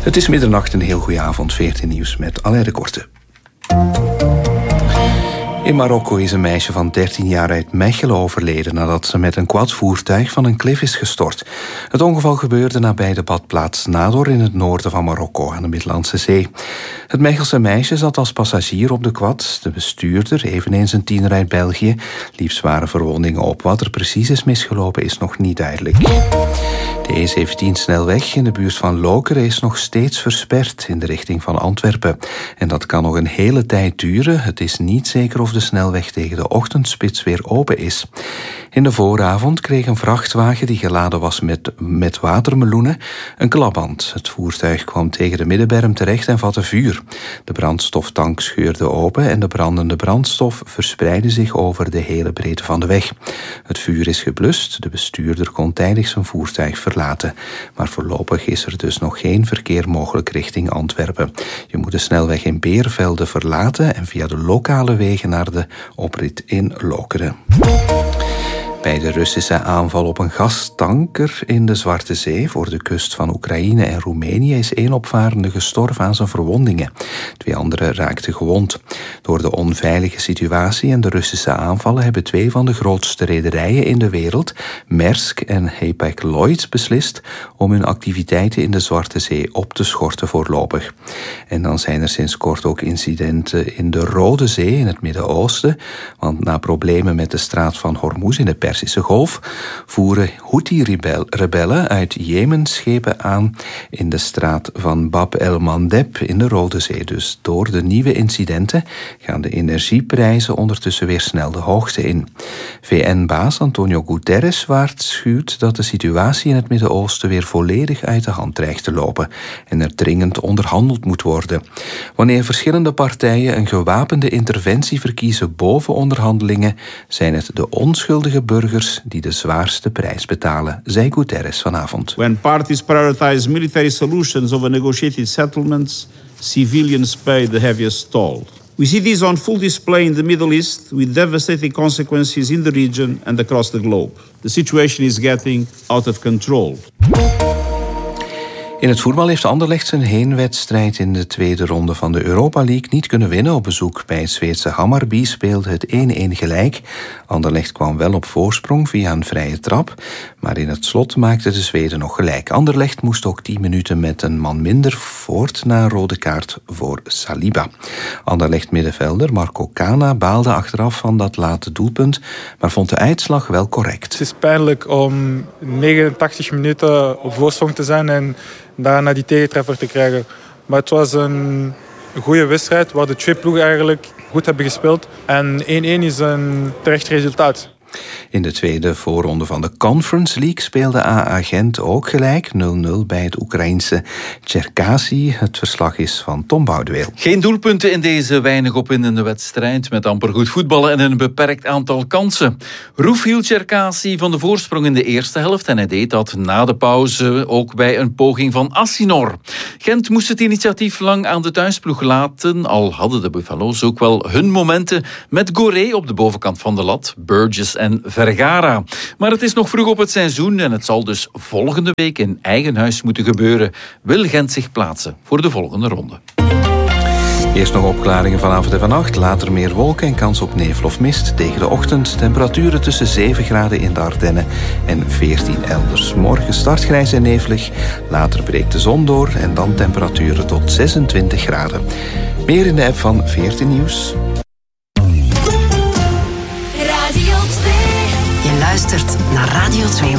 Het is middernacht, een heel goede avond, 14 nieuws met Alain de Korte. In Marokko is een meisje van 13 jaar uit Mechelen overleden nadat ze met een quadvoertuig van een klif is gestort. Het ongeval gebeurde nabij de badplaats Nador in het noorden van Marokko aan de Middellandse Zee. Het Mechelse meisje zat als passagier op de quad. De bestuurder, eveneens een tiener uit België, liep zware verwondingen op. Wat er precies is misgelopen is nog niet duidelijk. De E17-snelweg in de buurt van Lokeren is nog steeds versperd in de richting van Antwerpen. En dat kan nog een hele tijd duren. Het is niet zeker of de snelweg tegen de ochtendspits weer open is. In de vooravond kreeg een vrachtwagen die geladen was met watermeloenen een klapband. Het voertuig kwam tegen de middenberm terecht en vatte vuur. De brandstoftank scheurde open en de brandende brandstof verspreidde zich over de hele breedte van de weg. Het vuur is geblust. De bestuurder kon tijdig zijn voertuig verlaten. Maar voorlopig is er dus nog geen verkeer mogelijk richting Antwerpen. Je moet de snelweg in Beervelde verlaten en via de lokale wegen naar de oprit in Lokeren. Bij de Russische aanval op een gastanker in de Zwarte Zee voor de kust van Oekraïne en Roemenië is 1 opvarende gestorven aan zijn verwondingen. 2 anderen raakten gewond. Door de onveilige situatie en de Russische aanvallen hebben 2 van de grootste rederijen in de wereld, Maersk en Hapag-Lloyd, beslist om hun activiteiten in de Zwarte Zee op te schorten voorlopig. En dan zijn er sinds kort ook incidenten in de Rode Zee in het Midden-Oosten, want na problemen met de straat van Hormuz in de Persische Golf voeren Houthi-rebellen uit Jemen schepen aan in de straat van Bab el-Mandeb in de Rode Zee. Dus door de nieuwe incidenten gaan de energieprijzen ondertussen weer snel de hoogte in. VN-baas Antonio Guterres waarschuwt dat de situatie in het Midden-Oosten weer volledig uit de hand dreigt te lopen en er dringend onderhandeld moet worden. Wanneer verschillende partijen een gewapende interventie verkiezen boven onderhandelingen, zijn het de onschuldige burgers die de zwaarste prijs betalen, zei Guterres vanavond. When parties prioritize military solutions over negotiated settlements, civilians pay the heaviest toll. We see this on full display in the Middle East, with devastating consequences in the region and across the globe. The situation is getting out of control. In het voetbal heeft Anderlecht zijn heenwedstrijd in de tweede ronde van de Europa League niet kunnen winnen. Op bezoek bij het Zweedse Hammarby speelde het 1-1 gelijk. Anderlecht kwam wel op voorsprong via een vrije trap, maar in het slot maakten de Zweden nog gelijk. Anderlecht moest ook 10 minuten met een man minder voort na een rode kaart voor Saliba. Anderlecht middenvelder Marco Cana baalde achteraf van dat late doelpunt, maar vond de uitslag wel correct. Het is pijnlijk om 89 minuten op voorsprong te zijn en daarna die tegentreffer te krijgen. Maar het was een goede wedstrijd waar de 2 ploegen eigenlijk goed hebben gespeeld. En 1-1 is een terecht resultaat. In de tweede voorronde van de Conference League speelde AA Gent ook gelijk 0-0 bij het Oekraïense Cherkasy. Het verslag is van Tom Boudeweel. Geen doelpunten in deze weinig opwindende wedstrijd met amper goed voetballen en een beperkt aantal kansen. Roef hield Cherkasy van de voorsprong in de eerste helft en hij deed dat na de pauze ook bij een poging van Assinor. Gent moest het initiatief lang aan de thuisploeg laten, al hadden de Buffalo's ook wel hun momenten met Goré op de bovenkant van de lat, Burgess en Vergara. Maar het is nog vroeg op het seizoen en het zal dus volgende week in eigen huis moeten gebeuren. Wil Gent zich plaatsen voor de volgende ronde. Eerst nog opklaringen vanavond en vannacht, later meer wolken en kans op nevel of mist. Tegen de ochtend temperaturen tussen 7 graden in de Ardennen en 14 elders. Morgen start grijs en nevelig, later breekt de zon door en dan temperaturen tot 26 graden. Meer in de app van 14 Nieuws. Je luistert naar Radio 2.